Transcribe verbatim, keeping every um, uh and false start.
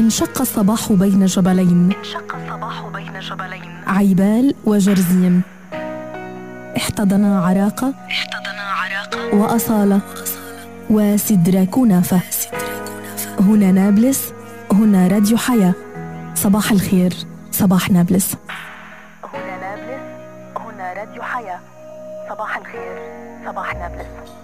انشق الصباح بين جبلين انشق الصباح بين جبلين عيبال وجرزيم. احتضنا عراقة احتضنا عراقة وأصالة وسدرة كنافة. هنا نابلس، هنا راديو حياة. صباح الخير، صباح نابلس. هنا نابلس، هنا راديو حياة. صباح الخير، صباح نابلس.